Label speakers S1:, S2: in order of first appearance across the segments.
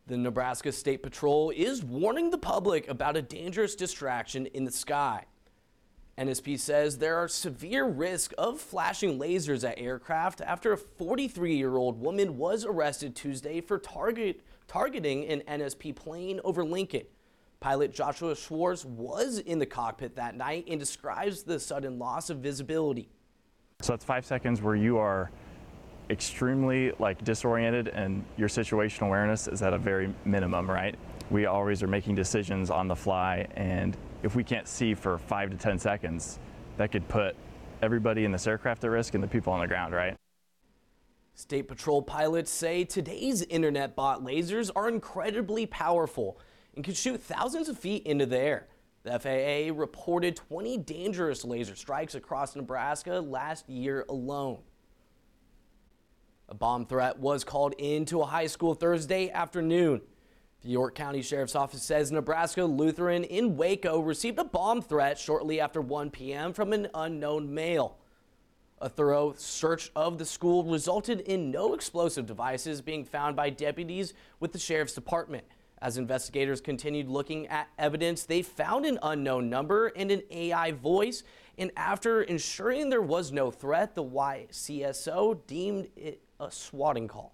S1: The Nebraska State Patrol is warning the public about a dangerous distraction in the sky. NSP says there are severe risks of flashing lasers at aircraft after a 43-year-old woman was arrested Tuesday for targeting an NSP plane over Lincoln. Pilot Joshua Schwartz was in the cockpit that night and describes the sudden loss of visibility.
S2: So that's 5 seconds where you are extremely disoriented and your situational awareness is at a very minimum, right? We always are making decisions on the fly, and if we can't see for 5 to 10 seconds, that could put everybody in this aircraft at risk and the people on the ground, right?
S1: State Patrol pilots say today's internet bot lasers are incredibly powerful and could shoot thousands of feet into the air. The FAA reported 20 dangerous laser strikes across Nebraska last year alone. A bomb threat was called into a high school Thursday afternoon. The York County Sheriff's Office says Nebraska Lutheran in Waco received a bomb threat shortly after 1 p.m. from an unknown male. A thorough search of the school resulted in no explosive devices being found by deputies with the Sheriff's Department. As investigators continued looking at evidence, they found an unknown number and an AI voice, and after ensuring there was no threat, the YCSO deemed it a swatting call.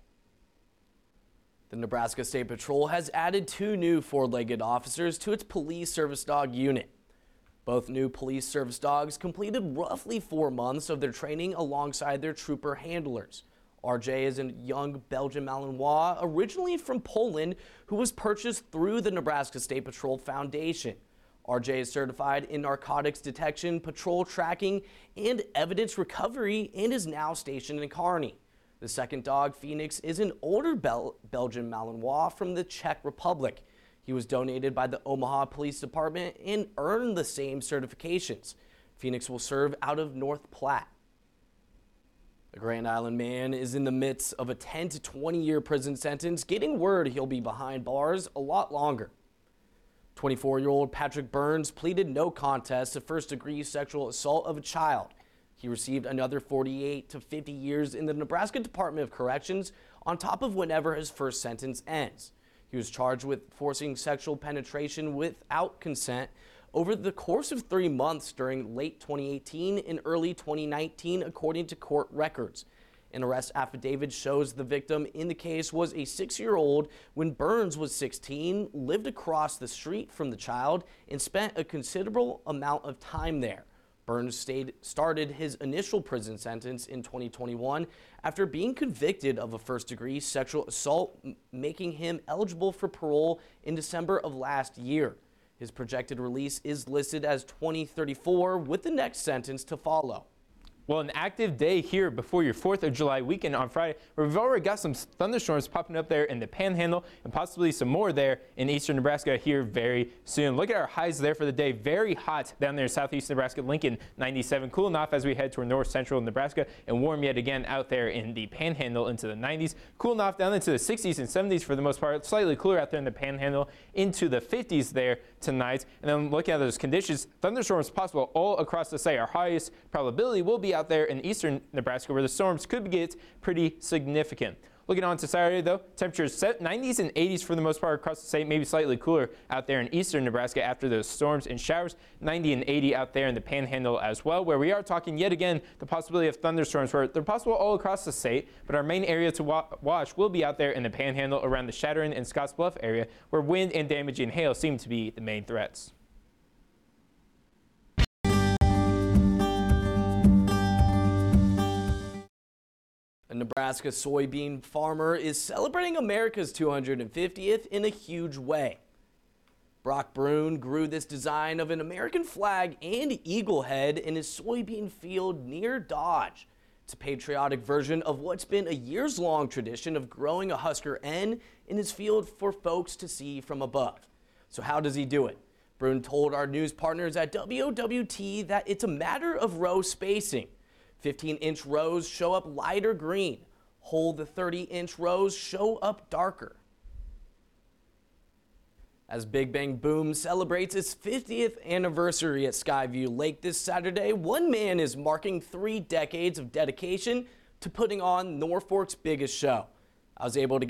S1: The Nebraska State Patrol has added 2 new 4-legged officers to its police service dog unit. Both new police service dogs completed roughly 4 months of their training alongside their trooper handlers. RJ is a young Belgian Malinois, originally from Poland, who was purchased through the Nebraska State Patrol Foundation. RJ is certified in narcotics detection, patrol tracking, and evidence recovery and is now stationed in Kearney. The second dog, Phoenix, is an older Belgian Malinois from the Czech Republic. He was donated by the Omaha Police Department and earned the same certifications. Phoenix will serve out of North Platte. A Grand Island man is in the midst of a 10 to 20-year prison sentence, getting word he'll be behind bars a lot longer. 24-year-old Patrick Burns pleaded no contest to first-degree sexual assault of a child. He received another 48 to 50 years in the Nebraska Department of Corrections on top of whenever his first sentence ends. He was charged with forcing sexual penetration without consent over the course of 3 months during late 2018 and early 2019, according to court records. An arrest affidavit shows the victim in the case was a 6-year-old when Burns was 16, lived across the street from the child, and spent a considerable amount of time there. Burns started his initial prison sentence in 2021 after being convicted of a first-degree sexual assault, making him eligible for parole in December of last year. His projected release is listed as 2034, with the next sentence to follow.
S3: Well, an active day here before your 4th of July weekend on Friday, where we've already got some thunderstorms popping up there in the Panhandle and possibly some more there in eastern Nebraska here very soon. Look at our highs there for the day. Very hot down there in southeast Nebraska. Lincoln 97, cooling off as we head toward north central Nebraska, and warm yet again out there in the Panhandle into the 90s. Cooling off down into the 60s and 70s for the most part. Slightly cooler out there in the Panhandle into the 50s there tonight. And then looking at those conditions, thunderstorms possible all across the state. Our highest probability will be out there in eastern Nebraska, where the storms could get pretty significant. Looking on to Saturday, though, temperatures set 90s and 80s for the most part across the state, maybe slightly cooler out there in eastern Nebraska after those storms and showers. 90 and 80 out there in the Panhandle as well, where we are talking yet again the possibility of thunderstorms, where they're possible all across the state, but our main area to watch will be out there in the Panhandle around the Shattern and Scottsbluff area, where wind and damaging hail seem to be the main threats.
S1: A Nebraska soybean farmer is celebrating America's 250th in a huge way. Brock Brune grew this design of an American flag and eagle head in his soybean field near Dodge. It's a patriotic version of what's been a years-long tradition of growing a Husker N in his field for folks to see from above. So how does he do it? Brune told our news partners at WOWT that it's a matter of row spacing. 15-inch rows show up lighter green. Whole the 30-inch rows show up darker. As Big Bang Boom celebrates its 50th anniversary at Skyview Lake this Saturday, one man is marking 3 decades of dedication to putting on Norfolk's biggest show. I was able to get